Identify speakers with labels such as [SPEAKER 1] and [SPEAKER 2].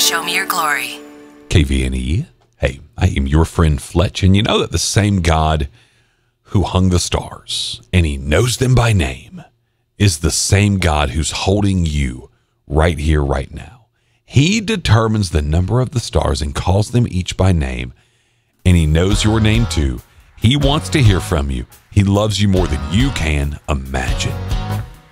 [SPEAKER 1] Show Me Your Glory.
[SPEAKER 2] KVNE. Hey, I am your friend Fletch, and you know that the same God who hung the stars, and he knows them by name, is the same God who's holding you right here, right now. He determines the number of the stars and calls them each by name, and he knows your name too. He wants to hear from you. He loves you more than you can imagine.